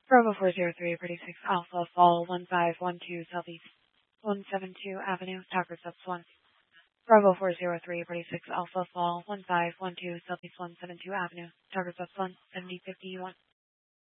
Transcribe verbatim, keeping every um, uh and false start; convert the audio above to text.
Bravo four zero three, pretty six Alpha, fall one five one two Southeast one seven two Avenue, Talker Subs one. Bravo four zero three, pretty six Alpha, fall one five one two Southeast one seven two Avenue, Talker Subs one, seventy fifty one.